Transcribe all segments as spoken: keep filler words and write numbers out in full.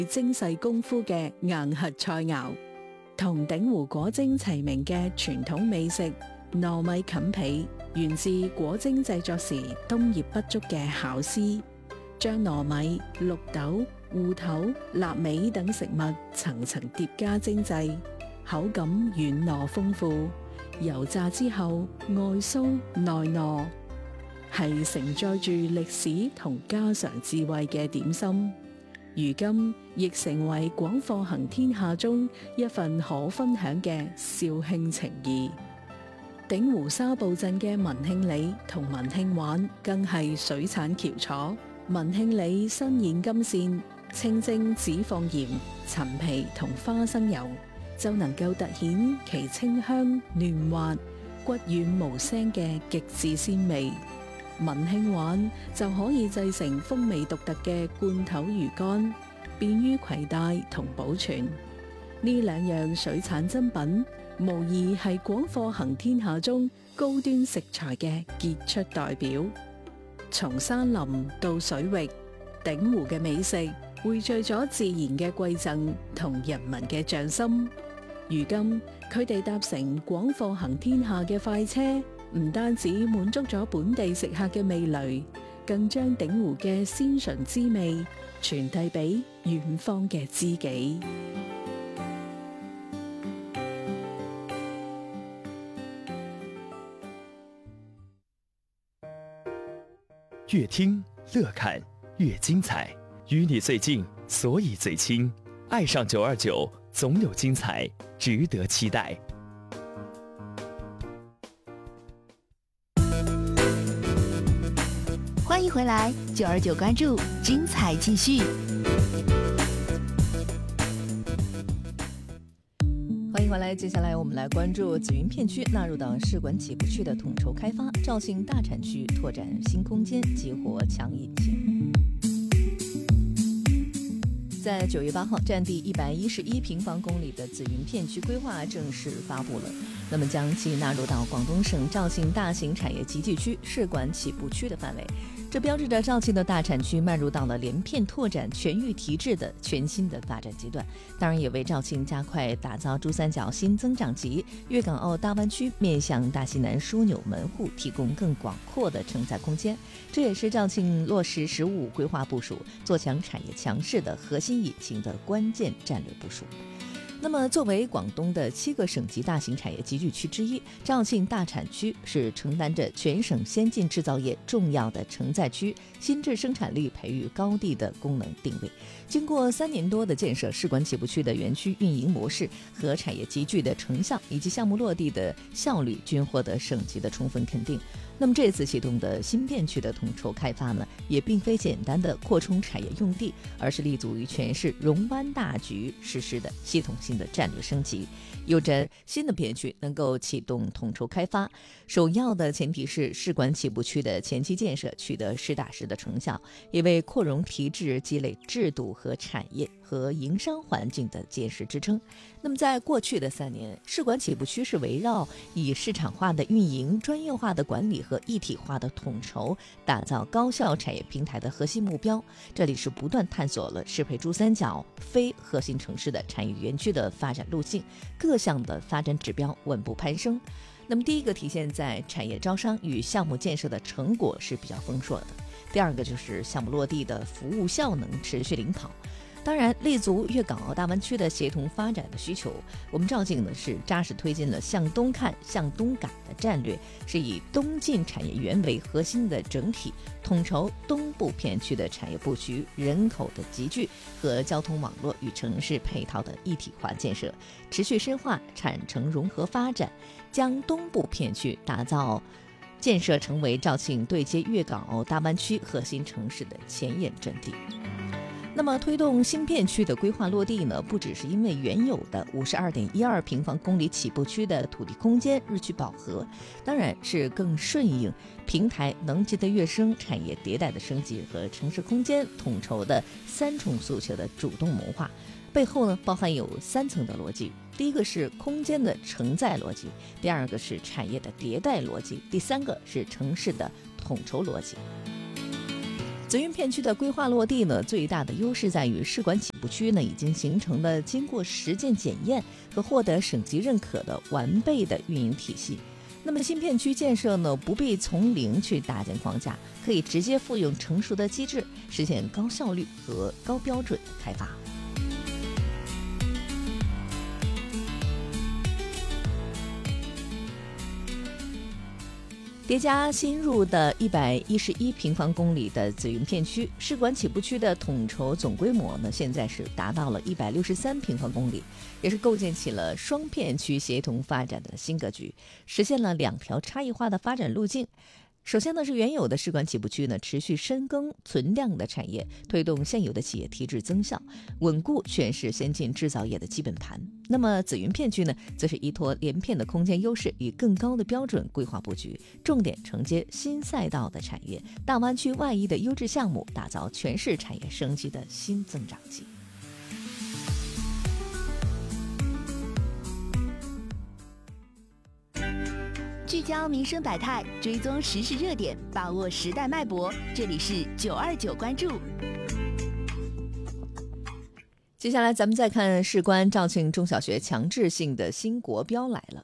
精細功夫嘅硬核菜肴，同鼎湖果蒸齊名嘅傳統美食糯米冚皮，源自果蒸製作時冬葉不足嘅巧思，將糯米、綠豆、芋頭、臘味等食物層層疊加精製，口感軟糯豐富，油炸之後外酥內糯，係承載住歷史同家常智慧嘅點心。如今亦成為廣貨行天下中一份可分享嘅肇慶情誼。鼎湖沙埗鎮嘅文慶里同文慶灣更係水產翹楚。文慶里新鮮金線，清蒸只放鹽、陳皮同花生油，就能夠凸顯其清香嫩滑、骨軟無腥嘅極致鮮味。文慶灣就可以製成風味獨特嘅罐頭魚乾，便於攜帶同保存。呢兩樣水產珍品，無疑係廣貨行天下中高端食材嘅傑出代表。從山林到水域，鼎湖嘅美食匯聚咗自然嘅饋贈同人民嘅匠心。如今佢哋搭乘廣貨行天下嘅快車，唔單止滿足咗本地食客嘅味蕾，更將鼎湖嘅鮮醇滋味傳遞俾遠方嘅知己。 越聽樂看越精彩，與你最近，所以最親。愛上九二九，總有精彩值得期待。 歡迎回來，九二九關注，精彩繼續。 歡迎回來，接下來我們來關注紫雲片區納入到市管起步區的統籌開發，肇慶大產區拓展新空間，激活強引擎。在九月八號，佔地一百一十一平方公里的紫雲片區規劃正式發布了，那麼將其納入到廣東省肇慶大型產業集聚區市管起步區的範圍。這標誌着肇慶的大產區邁入到了連片拓展、全域提質的全新的發展階段，當然也為肇慶加快打造珠三角新增長極、粵港澳大灣區面向大西南樞紐門戶提供更廣闊的承載空間。這也是肇慶落實“十五”規劃部署、做強產業強勢的核心引擎的關鍵戰略部署。那麼作為廣東的七個省級大型產業集聚區之一，肇慶大產區是承擔着全省先進製造業重要的承載區、新質生產力培育高地的功能定位。經過三年多的建設，市管起步區的園區運營模式和產業集聚的成效以及項目落地的效率均獲得省級的充分肯定。那麼這次啟動的新片區的統籌開發呢，也並非簡單的擴充產業用地，而是立足於全市融灣大局實施的系統性的戰略升級。有着新的片區能夠啟動統籌開發，首要的前提是市管起步區的前期建設取得實打實的成效，也為擴容提質積累制度和產業和營商環境的堅實支撐。那麼在過去的三年，市管起步區是圍繞以市場化的運營、專業化的管理和一體化的統籌，打造高效產業平台的核心目標。這裡是不斷探索了適配珠三角非核心城市的產業園區的發展路徑，各項的發展指標穩步攀升。那麼第一個體現在產業招商與項目建設的成果是比較豐碩的，第二個就是項目落地的服務效能持續領跑。當然，立足粵港澳大灣區的協同發展的需求，我們肇慶呢是扎實推進了向東看、向東趕的戰略，是以東進產業園為核心的整體，統籌東部片區的產業布局、人口的集聚和交通網絡與城市配套的一體化建設，持續深化產城融合發展，將東部片區打造建設成為肇慶對接粵港澳大灣區核心城市的前沿陣地。那麼推動新片區的規劃落地呢，不只是因為原有的五十二點一二平方公里起步區的土地空間日趨飽和，當然是更順應平台能級的躍升、產業迭代的升級和城市空間統籌的三重訴求的主動謀劃。背後呢，包含有三層的邏輯：第一個是空間的承載邏輯，第二個是產業的迭代邏輯，第三個是城市的統籌邏輯。 紫云片区的规划落地呢，最大的优势在于市管起步区呢已经形成了经过实践检验和获得省级认可的完备的运营体系。那么新片区建设呢，不必从零去搭建框架，可以直接复用成熟的机制，实现高效率和高标准的开发。叠加新入的一百一十一平方公里的紫云片区，市管起步区的统筹总规模呢，现在是达到了一百六十三平方公里，也是构建起了双片区协同发展的新格局，实现了两条差异化的发展路径。首先呢，是原有的市管起步区呢持续深耕存量的产业，推动现有的企业提质增效，稳固全市先进制造业的基本盘。那么紫云片区呢，则是依托连片的空间优势，以更高的标准规划布局，重点承接新赛道的产业，大湾区外溢的优质项目，打造全市产业升级的新增长期。 聚焦民生百态，追踪时事热点，把握时代脉搏。这里是九二九关注。 接下来咱们再看事关肇庆中小学强制性的新国标来了。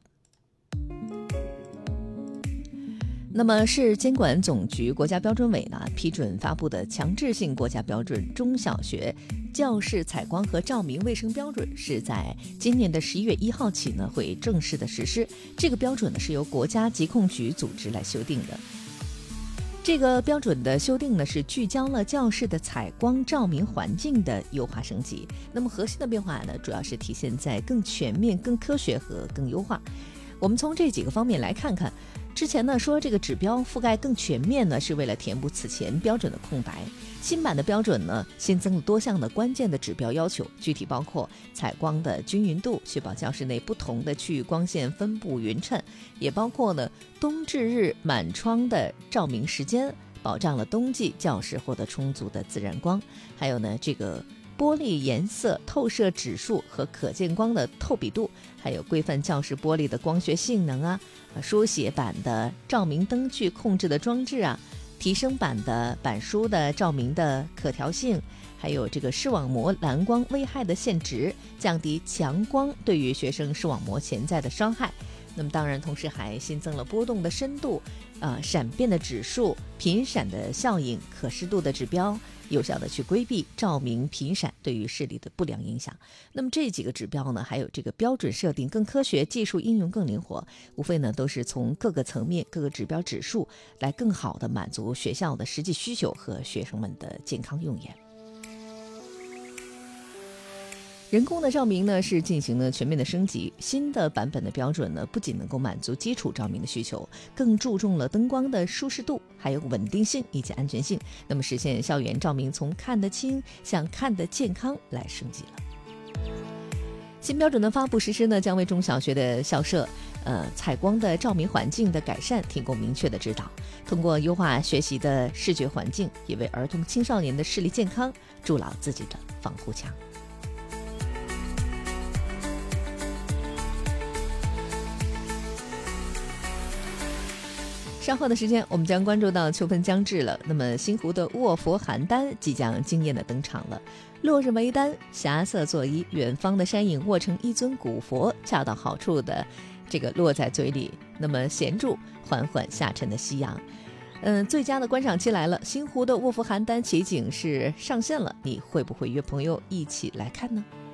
那么市监管总局国家标准委呢批准发布的强制性国家标准中小学教室采光和照明卫生标准，是在今年的十一月一号起呢会正式的实施。这个标准呢是由国家疾控局组织来修订的。这个标准的修订呢，是聚焦了教室的采光照明环境的优化升级。那么核心的变化呢，主要是体现在更全面、更科学和更优化。我们从这几个方面来看看。之前呢说这个指标覆盖更全面呢，是为了填补此前标准的空白。新版的标准呢，新增了多项的关键的指标要求，具体包括采光的均匀度，确保教室内不同的区域光线分布匀称，也包括呢冬至日满窗的照明时间，保障了冬季教室获得充足的自然光，还有呢这个玻璃颜色透射指数和可见光的透比度，还有规范教室玻璃的光学性能啊，书写版的照明灯具控制的装置啊，提升版的板书的照明的可调性，还有这个视网膜蓝光危害的限值，降低强光对于学生视网膜潜在的伤害。那么当然同时还新增了波动的深度、呃、闪变的指数、频闪的效应、可视度的指标，有效的去规避照明频闪对于视力的不良影响。那么这几个指标呢，还有这个标准设定更科学，技术应用更灵活，无非呢都是从各个层面、各个指标指数来更好的满足学校的实际需求和学生们的健康用眼。人工的照明呢是进行了全面的升级，新的版本的标准呢不仅能够满足基础照明的需求，更注重了灯光的舒适度，还有稳定性以及安全性，那么实现校园照明从看得清向看得健康来升级了。新标准的发布实施呢，将为中小学的校舍呃采光的照明环境的改善提供明确的指导，通过优化学习的视觉环境，也为儿童青少年的视力健康筑牢自己的防护墙。稍后的时间，我们将关注到秋分将至了。那么新湖的卧佛邯郸即将惊艳的登场了。落日为丹，霞色作揖，远方的山影握成一尊古佛，恰到好处的这个落在嘴里，那么衔住缓缓下沉的夕阳。嗯，最佳的观赏期来了，新湖的卧佛邯郸奇景是上线了，你会不会约朋友一起来看呢？